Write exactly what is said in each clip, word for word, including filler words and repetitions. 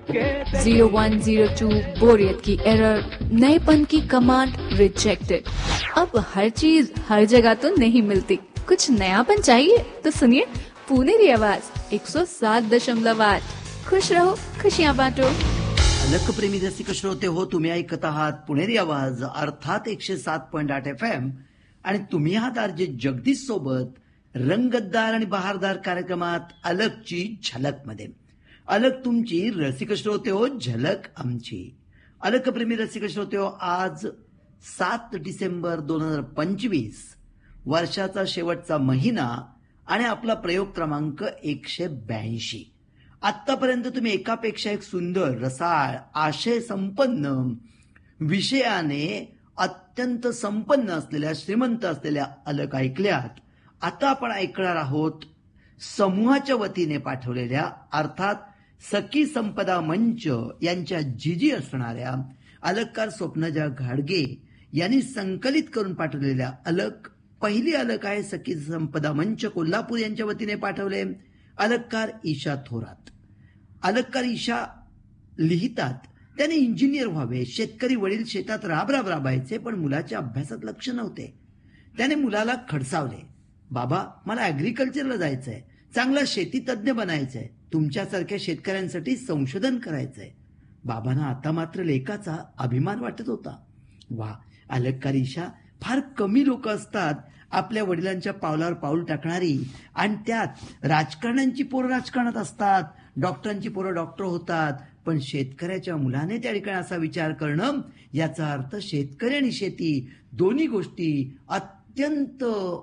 Ziro one Ziro to बोरियत की error, नएपन की कमांड रिजेक्टेड। अब हर चीज हर जगह तो नहीं मिलती, कुछ नयापन चाहिए तो सुनिए पुणेरी आवाज एक सौ सात दशमलव आठ। खुश रहो, खुशियां बांटो। अलकप्रेमी रसिक श्रोते हो, तुम्ही ऐकत आहात पुणेरी आवाज अर्थात एकशे सात पॉईंट आठ एफ एम आणि तुम्ही आहात आरजे जगदीश सोबत रंगतदार आणि बहारदार कार्यक्रमात अलकची झलक मध्ये। अलक तुमची, रसिक श्रोते हो झलक आमची। अलकप्रेमी रसिक श्रोते हो, आज सात डिसेंबर दोन हजार पंचवीस, वर्षाचा शेवटचा महिना आणि आपला प्रयोग क्रमांक एकशे ब्याऐंशी। आतापर्यंत तुम्ही एकापेक्षा एक सुंदर, रसाळ, आशय संपन्न, विषयाने अत्यंत संपन्न असलेल्या, श्रीमंत असलेल्या अलक ऐकल्यात। आता आपण ऐकणार आहोत समूहाच्या वतीने पाठवलेल्या, अर्थात सखी संपदा मंच यांच्या जिजी असणाऱ्या अलककार स्वप्नजा घाडगे यांनी संकलित करून पाठवलेल्या अलक। पहिली अलक आहे सखी संपदा मंच कोल्हापूर यांच्या वतीने पाठवले, अलककार ईशा थोरात। अलककार ईशा लिहितात, त्याने इंजिनियर व्हावे, शेतकरी वडील शेतात राब राब राबायचे, पण मुलाच्या अभ्यासात लक्ष नव्हते। त्याने मुलाला खडसावले, बाबा मला ऍग्रिकल्चरला जायचंय, चांगला शेती तज्ञ बनायचंय, तुमच्यासारख्या शेतकऱ्यांसाठी संशोधन करायचंय। बाबांना आता मात्र लेकाचा अभिमान वाटत होता। वा, अलककार ईशा, फार कमी लोक असतात आपल्या वडिलांच्या पावलावर पाऊल टाकणारी, आणि त्यात राजकारण्यांची पोरं राजकारणात असतात, डॉक्टरांची पोरं डॉक्टर होतात, पण शेतकऱ्याच्या मुलाने त्या ठिकाणी असा विचार करणं, याचा अर्थ शेतकरी आणि शेती दोन्ही गोष्टी अत्यंत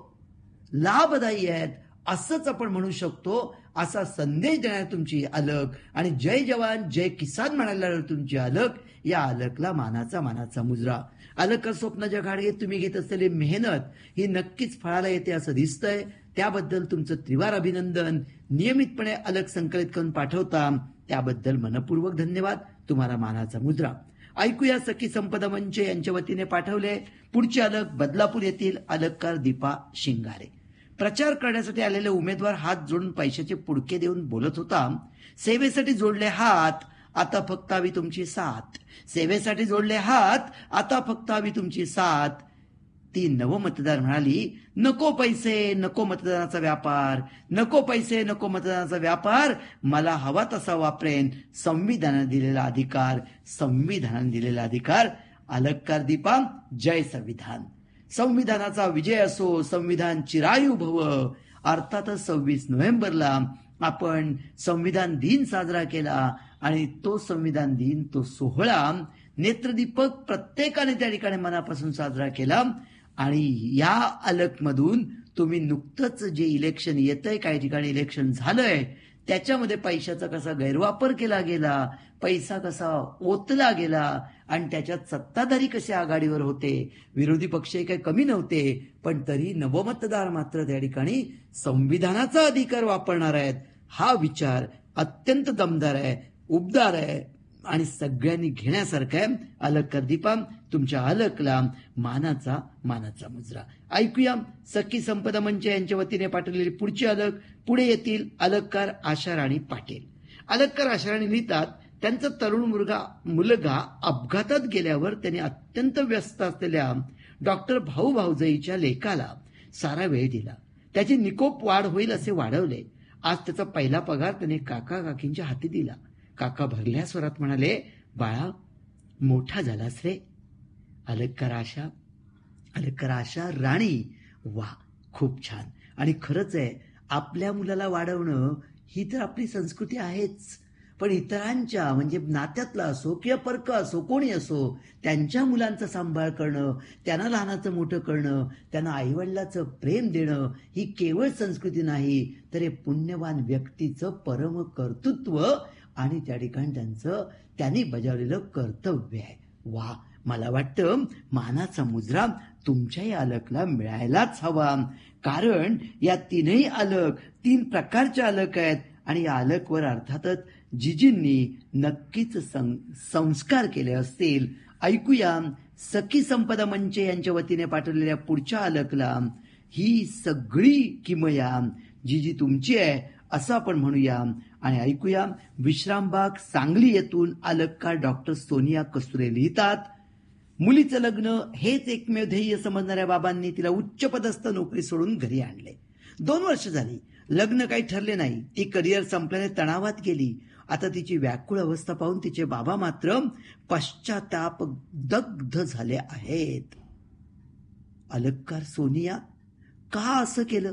लाभदायी आहेत असंच आपण म्हणू शकतो। असा संदेश देणारी तुमची अलक आणि जय जवान जय किसान म्हणायला तुमची अलक, या अलकला मानाचा मानाचा मुजरा। अलक स्वप्नजा घाडगे, तुम्ही घेत असलेली मेहनत ही नक्कीच फळाला येते असं दिसतंय, त्याबद्दल तुमचं त्रिवार अभिनंदन। नियमितपणे अलक संकलित करून पाठवता त्याबद्दल मनपूर्वक धन्यवाद, तुम्हाला मानाचा मुजरा। ऐकूया सखी संपदा मंच यांच्या वतीने पाठवले पुढचे अलक, बदलापूर येथील अलककार दीपा शिंगारे। प्रचार करण्यासाठी आलेले उमेदवार हात जोडून पैशाचे पुडके देऊन बोलत होता, सेवेसाठी जोडले हात, आता फक्त हवी तुमची साथ। सेवेसाठी जोडले हात, आता फक्त हवी तुमची साथ। ती नवमतदार म्हणाली, नको पैसे, नको मतदानाचा व्यापार, नको पैसे, नको मतदानाचा व्यापार, मला हवा तसा वापरेन संविधानाने दिलेला अधिकार, संविधानाने दिलेला अधिकार। अलककार दीपा, जय संविधान। संविधानाचा विजय असो, संविधान चिरायू भव। अर्थातच सव्वीस नोव्हेंबरला आपण संविधान दिन साजरा केला आणि तो संविधान दिन, तो सोहळा नेत्रदीपक प्रत्येकाने त्या ठिकाणी मनापासून साजरा केला। आणि या अलकमधून तुम्ही नुकतंच जे इलेक्शन येतंय, काही ठिकाणी इलेक्शन झालंय, त्याच्यामध्ये पैशाचा कसा गैरवापर केला गेला, पैसा कसा ओतला गेला, आणि त्याच्यात सत्ताधारी कसे आघाडीवर होते, विरोधी पक्षही काही कमी नव्हते, पण तरी नवमतदार मात्र त्या ठिकाणी संविधानाचा अधिकार वापरणार आहेत। हा विचार अत्यंत दमदार आहे, उबदार आहे आणि सगळ्यांनी घेण्यासारखं आहे। अलककार दीपा, तुमच्या अलकला मानाचा मानाचा मुजरा। ऐकूया सखी संपदा मंच यांच्या वतीने पाठवलेली पुढची अलक, पुणे येथील अलककार आशा राणी पाटील। अलककार आशा राणी लिहितात, त्यांचा तरुण मुलगा मुलगा अपघातात गेल्यावर त्यांनी अत्यंत व्यस्त असलेल्या डॉक्टर भाऊ भाऊजाईच्या लेकाला सारा वेळ दिला, त्याची निकोप वाढ होईल असे वाढवले। आज त्याचा पहिला पगार त्याने काका काकींच्या हाती दिला। काका भरल्या स्वरात म्हणाले, बाळा मोठा झालास रे। अलककार आशा, अलककार आशा राणी, वा खूप छान। आणि खरंच आहे, आपल्या मुलाला वाढवणं ही तर आपली संस्कृती आहेच, पण इतरांच्या म्हणजे नात्यातला असो किंवा परक असो, कोणी असो, त्यांच्या मुलांचा सांभाळ करणं, त्यांना लहानाचं मोठं करणं, त्यांना आईवडिलाचं प्रेम देणं, ही केवळ संस्कृती नाही, तर हे पुण्यवान व्यक्तीचं परम कर्तृत्व आणि त्या ठिकाणी त्यांचं त्यांनी बजावलेलं कर्तव्य आहे। वा, मला वाटतं मानाचा मुजरा तुमच्याही अलकला मिळायलाच हवा, कारण या तीनही अलक तीन प्रकारचे अलक आहेत आणि या अलकवर अर्थातच जिजींनी नक्कीच संस्कार केले असतील। ऐकूया सखी संपदा मंच यांच्या वतीने पाठवलेल्या पुढच्या अलकला। ही सगळी किमया जिजी तुमची आहे असं आपण म्हणूया आणि ऐकूया. विश्रामबाग सांगली येथून अलगकार डॉक्टर सोनिया कस्तुरे लिहितात, मुलीचं लग्न हेच एकमेव ध्येय समजणाऱ्या बाबांनी तिला उच्च पदस्थ नोकरी सोडून घरी आणले. दोन वर्ष झाली, लग्न काही ठरले नाही. ती करिअर संपल्याने तणावात गेली. आता तिची व्याकुळ अवस्था पाहून तिचे बाबा मात्र पश्चाताप दग्ध झाले आहेत. अलगकार सोनिया का असं केलं?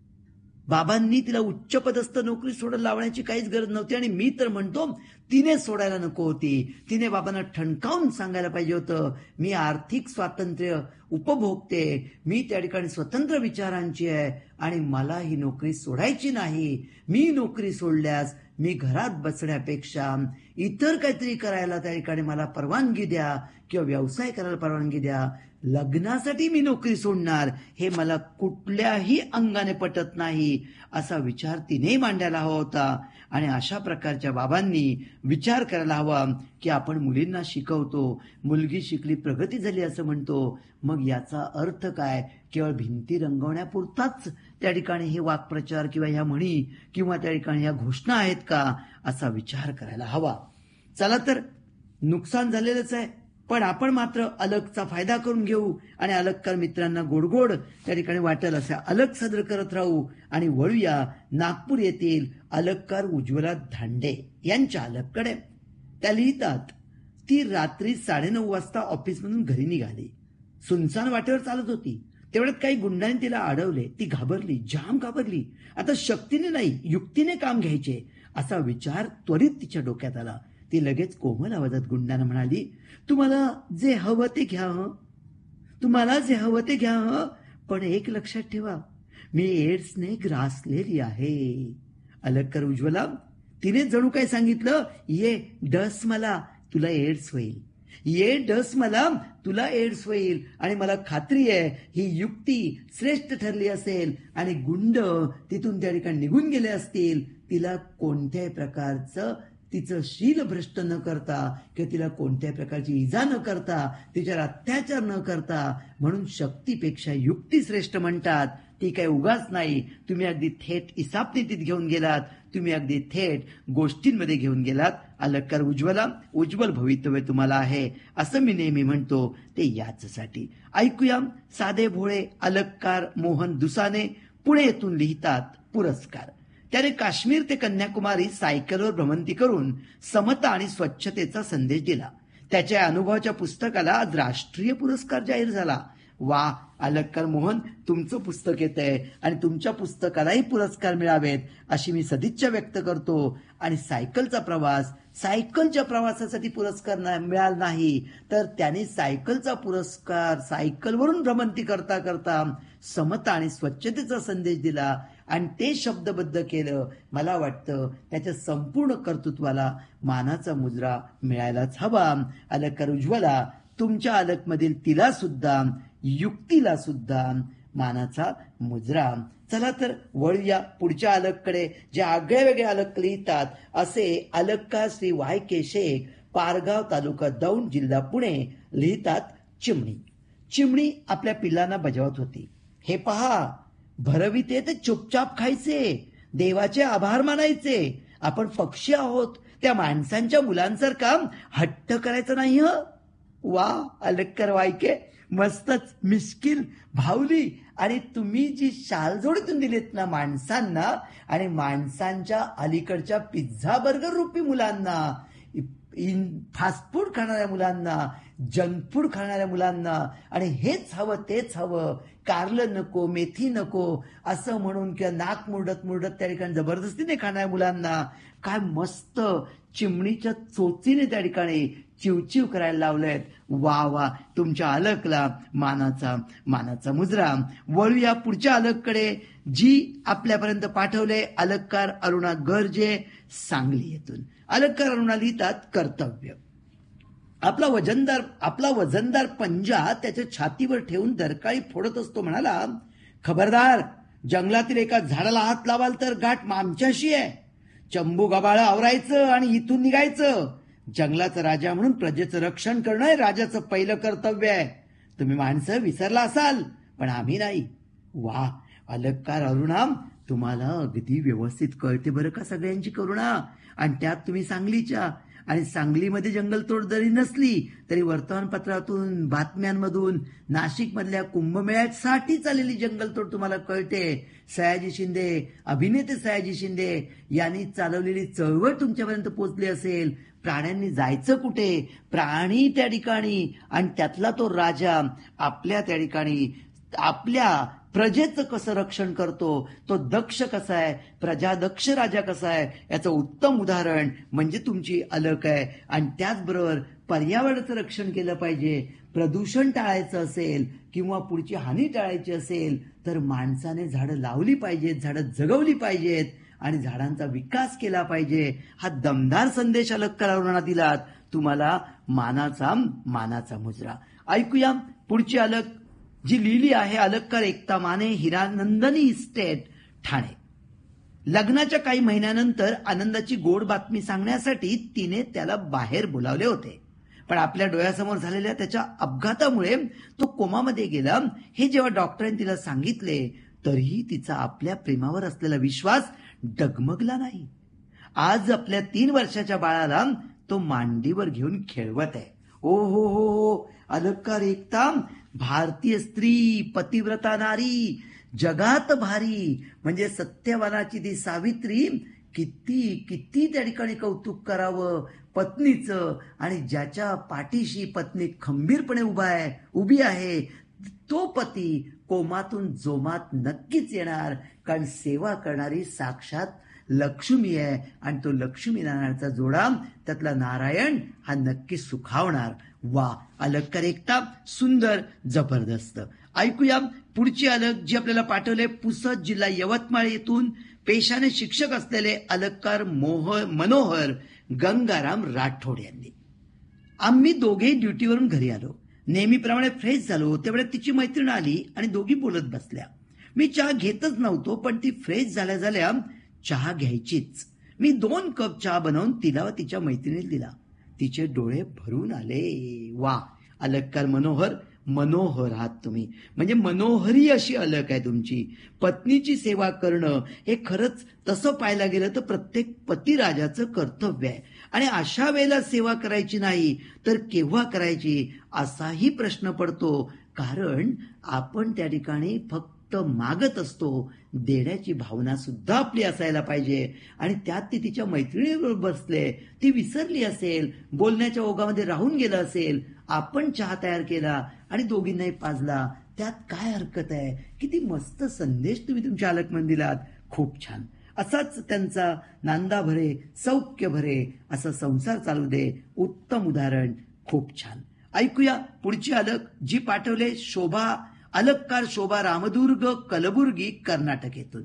बाबांनी तिला उच्च पदस्थ नोकरी सोडायला लावण्याची काहीच गरज नव्हती आणि मी तर म्हणतो तिने सोडायला नको होती. तिने बाबांना ठणकावून सांगायला पाहिजे होतं, मी आर्थिक स्वातंत्र्य उपभोगते, मी त्या ठिकाणी स्वतंत्र विचारांची आहे आणि मला ही नोकरी सोडायची नाही. मी नोकरी सोडल्यास मी घरात बसण्यापेक्षा इतर काहीतरी करायला त्या ठिकाणी मला परवानगी द्या किंवा व्यवसाय करायला परवानगी द्या. लग्नासाठी मी नोकरी सोडणार हे मला कुठल्याही अंगाने पटत नाही, असा विचार तिने मांडायला हवा होता. आणि अशा प्रकारच्या बाबांनी विचार करायला हवा की आपण मुलींना शिकवतो, मुलगी शिकली प्रगती झाली असं म्हणतो, मग याचा अर्थ काय? केवळ भिंती रंगवण्यापुरताच त्या ठिकाणी हे वाक्प्रचार किंवा ह्या म्हणी किंवा त्या ठिकाणी ह्या घोषणा आहेत का, असा विचार करायला हवा. चला तर, नुकसान झालेलंच आहे, पण आपण मात्र अलगचा फायदा करून घेऊ आणि अलगकार मित्रांना गोडगोड त्या ठिकाणी वाटेल असे अलग सादर करत राहू आणि वळूया नागपूर येथील अलगकार उज्ज्वला धांडे यांच्या अलगकडे. त्या लिहितात, ती रात्री साडेनऊ वाजता ऑफिसमधून घरी निघाली. सुनसान वाटेवर चालत होती. तेवढ्यात काही गुंडांनी तिला अडवले. ती घाबरली, जाम घाबरली. आता शक्तीने नाही युक्तीने काम घ्यायचे असा विचार त्वरित तिच्या डोक्यात आला. ती लगेच कोमल आवाजात गुंडांना म्हणाली, तुम्हाला जे हवं ते घ्या हं, तुम्हाला जे हवं ते घ्या हं, पण एक लक्षात ठेवा, मी एड्सने ग्रासलेली आहे. अलगकर उज्ज्वला, तिने जणू काय सांगितलं, ये डस मला, तुला एड्स होईल. ये डस मला, तुला एड्स होईल. आणि मला खात्री आहे ही युक्ती श्रेष्ठ ठरली असेल आणि गुंड तिथून त्या ठिकाणी निघून गेले असतील. तिला कोणत्याही प्रकारचं तिचं शील भ्रष्ट न करता किंवा तिला कोणत्याही प्रकारची इजा न करता, तिच्यावर अत्याचार न करता, म्हणून शक्तीपेक्षा युक्ती श्रेष्ठ म्हणतात. ती काही उगाच नाही. तुम्ही अगदी थेट इसापनीतीत घेऊन गेलात, तुम्ही अगदी थेट गोष्टींमध्ये घेऊन गेलात. अलगकार उज्ज्वला, उज्ज्वल भवितव्य तुम्हाला आहे असं मी नेहमी म्हणतो ते याचसाठी. ऐकूया साधे भोळे अलगकार मोहन दुसाने पुणे येथून लिहितात, पुरस्कार. त्याने काश्मीर ते कन्याकुमारी सायकलवर भ्रमंती करून समता आणि स्वच्छतेचा संदेश दिला. त्याच्या अनुभवाच्या पुस्तकाला आज राष्ट्रीय पुरस्कार जाहीर झाला. वा अलगकार मोहन, तुमचं पुस्तक येत आहे आणि तुमच्या पुस्तकालाही पुरस्कार मिळावेत अशी मी सदिच्छा व्यक्त करतो. आणि सायकलचा प्रवास, सायकलच्या प्रवासासाठी पुरस्कार मिळाला नाही तर त्याने सायकलचा पुरस्कार सायकलवरून भ्रमंती करता करता समता आणि स्वच्छतेचा संदेश दिला आणि ते शब्दबद्ध केलं. मला वाटतं त्याच्या संपूर्ण कर्तृत्वाला मानाचा मुजरा मिळायलाच हवा. अलगकार उज्ज्वला, तुमच्या अलगमधील तिला सुद्धा, युक्तीला सुद्धा मानाचा मुजरा. चला तर वळूया पुढच्या अलगकडे, जे आगळे वेगळे अलग लिहितात असे अलगकार श्री वाय के शेख, पारगाव तालुका दौंड जिल्हा पुणे लिहितात, चिमणी. चिमणी आपल्या पिल्लांना बजावत होती, हे पहा, भरविते ते चुपचाप खायचे, देवाचे आभार मानायचे. आपण पक्षी आहोत, त्या माणसांच्या मुलांसारखा हट्ट करायचं नाही. ह वा अलगकर वायके, मस्तच मिश्किल भावली. आणि तुम्ही जी शालजोडीतून दिलीत ना माणसांना आणि माणसांच्या अलीकडच्या पिझ्झा बर्गर रूपी मुलांना, फास्ट फूड खाणाऱ्या मुलांना, जंक फूड खाणाऱ्या मुलांना, आणि हेच हवं तेच हवं, कारलं नको, मेथी नको असं म्हणून किंवा नाक मुरडत मुरडत त्या ठिकाणी जबरदस्तीने खाणाऱ्या मुलांना काय मस्त चिमणीच्या चोचीने त्या ठिकाणी चिवचिव करायला लावलेत. वा वा, तुमच्या अलगला मानाचा मानाचा मुजरा. वळूया पुढच्या अलगकडे, जी आपल्यापर्यंत पाठवले अलगकार अरुणा गर्जे, सांगली येथून. अलगकार अरुणा लिहितात, कर्तव्य. आपला वजनदार आपला वजनदार पंजा त्याच्या छातीवर ठेवून दरकाळी फोडत असतो. म्हणाला, खबरदार, जंगलातील एका झाडाला हात लावाल तर गाठ आमच्याशी आहे. चंबू गबाळं आवरायचं आणि इथून निघायचं. जंगलाचा राजा म्हणून प्रजेचं रक्षण करणं हे राजाचं पहिलं कर्तव्य आहे. तुम्ही माणसं विसरला असाल, पण आम्ही नाही. वा अलगकार अरुणा, तुम्हाला अगदी व्यवस्थित कळते बरं का सगळ्यांची करुणा. आणि त्यात तुम्ही सांगलीच्या, आणि सांगलीमध्ये जंगलतोड जरी नसली तरी वर्तमानपत्रातून, बातम्यांमधून नाशिकमधल्या कुंभमेळ्यासाठी चाललेली जंगलतोड तुम्हाला कळते. सयाजी शिंदे, अभिनेते सयाजी शिंदे यांनी चालवलेली चळवळ तुमच्यापर्यंत पोहोचली असेल. प्राण्यांनी जायचं कुठे, प्राणी त्या ठिकाणी, आणि त्यातला तो राजा आपल्या त्या ठिकाणी आपल्या प्रजेचं कसं रक्षण करतो, तो दक्ष कसा आहे, प्रजा दक्ष राजा कसा आहे, याचं उत्तम उदाहरण म्हणजे तुमची अलक आहे. आणि त्याचबरोबर पर्यावरणाचं रक्षण केलं पाहिजे. प्रदूषण टाळायचं असेल किंवा पुढची हानी टाळायची असेल तर माणसाने झाडं लावली पाहिजेत, झाडं जगवली पाहिजेत आणि झाडांचा विकास केला पाहिजे. हा दमदार संदेश अलककारांना दिलात. तुम्हाला मानाचा मानाचा मुजरा. ऐकूया पुढची अलक जी लिहिली आहे अलककार एकता माने, हिरानंदनी इस्टेट, ठाणे. लग्नाच्या काही महिन्यानंतर आनंदाची गोड बातमी सांगण्यासाठी तिने त्याला बाहेर बोलावले होते, पण आपल्या डोळ्यासमोर झालेल्या त्याच्या अपघातामुळे तो कोमामध्ये गेला. हे जेव्हा डॉक्टरांनी तिला सांगितले तरीही तिचा आपल्या प्रेमावर असलेला विश्वास डगमगला नाही. आज आपल्या तीन वर्षाच्या बाळाला तो मांडीवर घेऊन खेळवत आहे. ओ हो हो हो, अलककार एकता, भारतीय स्त्री, पतिव्रता नारी, जगात भारी, म्हणजे सत्यवानाची ती सावित्री. किती किती त्या ठिकाणी कौतुक करावं पत्नीचं. आणि ज्याच्या पाठीशी पत्नी खंबीरपणे उभा आहे उभी आहे तो पती कोमातून जोमात नक्कीच येणार, कारण सेवा करणारी साक्षात लक्ष्मी आहे. आणि तो लक्ष्मी नारायणचा जोडा त्यातला नारायण हा नक्की सुखावणार. वा, अलककार एकता, सुंदर, जबरदस्त. ऐकूया पुढची अलक जी आपल्याला पाठवले पुसद, जिल्हा यवतमाळ येथून पेशाने शिक्षक असलेले अलककार मोह मनोहर गंगाराम राठोड यांनी. आम्ही दोघेही ड्युटीवरून घरी आलो. नेहमीप्रमाणे फ्रेश झालो तेवढ्यात तिची मैत्रीण आली आणि दोघी बोलत बसल्या. मी चहा घेतच नव्हतो, पण ती फ्रेश झाल्या झाल्या चहा घ्यायचीच. मी दोन कप चहा बनवून तिला व तिच्या मैत्रिणीला दिला. तिचे डोळे भरून आले. वा, अलककार मनोहर, मनोहर आहात तुम्ही, म्हणजे मनोहरी अशी अलक आहे तुमची. पत्नीची सेवा करणं हे खरंच तसं पाहायला गेलं तर प्रत्येक पतिराजाचं कर्तव्य आहे. आणि अशा वेळेला सेवा करायची नाही तर केव्हा करायची असाही प्रश्न पडतो, कारण आपण त्या ठिकाणी फक्त मागत असतो. देण्याची भावना सुद्धा आपली असायला पाहिजे. आणि त्यात ती तिच्या मैत्रिणीबरोबर बसले, ती विसरली असेल, बोलण्याच्या ओघामध्ये राहून गेलं असेल. आपण चहा तयार केला आणि दोघींनाही पाजला, त्यात काय हरकत आहे. किती मस्त संदेश तुम्ही तुमच्या अलकमन दिलात. खूप छान. असाच त्यांचा नांदा भरे, सौख्य भरे असा संसार चालू दे. उत्तम उदाहरण. खूप छान. ऐकूया पुढची अलक जी पाठवले शोभा, अलककार शोभा रामदुर्ग, कलबुर्गी, कर्नाटक येथून.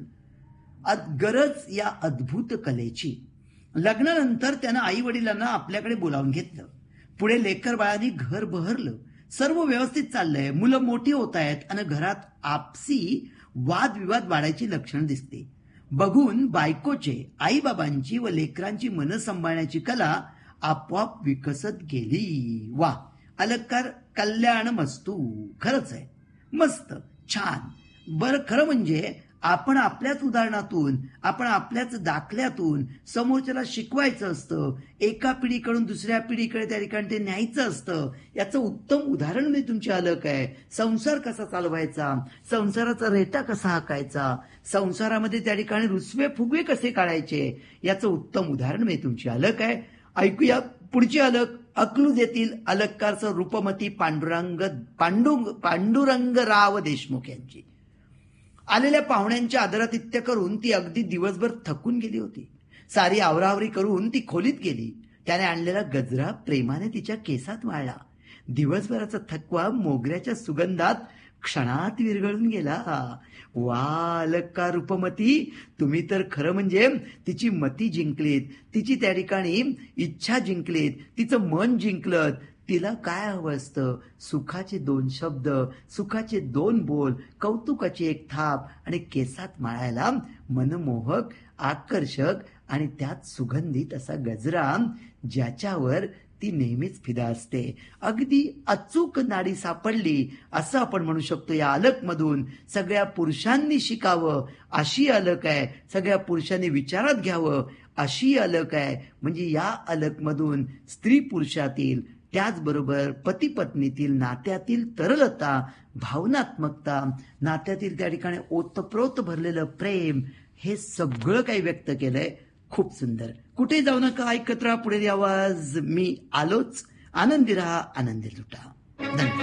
गरज या अद्भुत कलेची. लग्नानंतर त्यानं आई वडिलांना आपल्याकडे बोलावून घेतलं. पुढे लेकर बाळांनी घर बहरलं. सर्व व्यवस्थित चाललंय. मुलं मोठी होत आहेत आणि घरात आपसी वादविवाद वाढायची लक्षणं दिसते. बघून बायकोचे, आईबाबांची व लेकरांची मनं सांभाळण्याची कला आपोआप विकसत गेली. वा, अलककार कल्याण मस्तू. खरंच आहे, मस्त, छान. बरं, खरं म्हणजे आपण आपल्याच उदाहरणातून, आपण आपल्याच दाखल्यातून समोरच्याला शिकवायचं असतं. एका पिढीकडून दुसऱ्या पिढीकडे त्या ठिकाणी ते न्यायचं असतं. याचं उत्तम उदाहरण म्हणजे तुमची अलक आहे. संसार कसा चालवायचा, संसाराचा रेटा कसा हाकायचा, संसारामध्ये त्या ठिकाणी रुसवे फुगवे कसे काढायचे, याचं उत्तम उदाहरण म्हणजे तुमची अलक आहे. ऐकूया पुढची अलक अकलूज येथील अलककारचं रूपमती पांडुरंग पांडु पांडुरंगराव देशमुख यांची. आलेल्या पाहुण्यांच्या आदरातिथ्य करून ती अगदी दिवसभर थकून गेली होती. सारी आवरावरी करून ती खोलीत गेली. त्याने आणलेला गजरा प्रेमाने तिच्या केसात वाळला. दिवसभराचा थकवा मोगऱ्याच्या सुगंधात क्षणात विरघळून गेला. वा, अलककार रूपमती, तुम्ही तर खरं म्हणजे तिची मती जिंकलीत, तिची त्या ठिकाणी इच्छा जिंकलीत, तिचं मन जिंकलं. तिला काय हवं असतं? सुखाचे दोन शब्द, सुखाचे दोन बोल, कौतुकाची एक थाप आणि केसात माळायला मनमोहक, आकर्षक आणि त्यात सुगंधित असा गजरा, ज्याच्यावर ती नेहमीच फिदा असते. अगदी अचूक नाडी सापडली असं आपण म्हणू शकतो. या अलकमधून सगळ्या पुरुषांनी शिकावं अशी अलक आहे, सगळ्या पुरुषांनी विचारात घ्यावं अशी अलक आहे. म्हणजे या अलकमधून स्त्री पुरुषातील, त्याचबरोबर पती पत्नीतील नात्यातील तरलता, भावनात्मकता, नात्यातील त्या ठिकाणी ओतप्रोत भरलेलं प्रेम, हे सगळं काही व्यक्त केलंय. खूप सुंदर. कुठे जाऊ नका, ऐकत राहा पुणेरी आवाज. मी आलोच. आनंदी राहा, आनंदी लुटा. धन्यवाद.